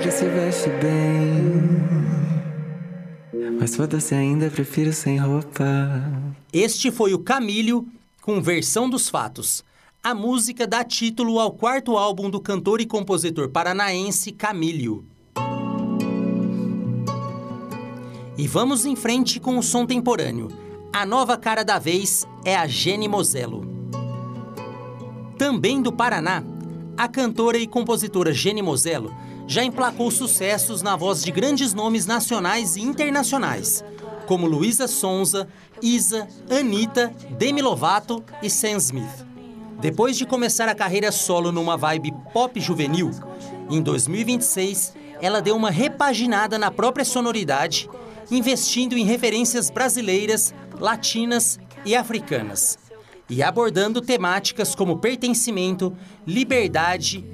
ele se veste bem. Mas foda-se ainda, prefiro sem roupa. Este foi o Camílio com Versão dos Fatos. A música dá título ao quarto álbum do cantor e compositor paranaense Camílio. E vamos em frente com o som temporâneo. A nova cara da vez é a Jenny Mosello. Também do Paraná, a cantora e compositora Jenny Mosello já emplacou sucessos na voz de grandes nomes nacionais e internacionais, como Luísa Sonza, Isa, Anitta, Demi Lovato e Sam Smith. Depois de começar a carreira solo numa vibe pop juvenil, em 2026, ela deu uma repaginada na própria sonoridade, investindo em referências brasileiras, latinas e africanas, e abordando temáticas como pertencimento, liberdade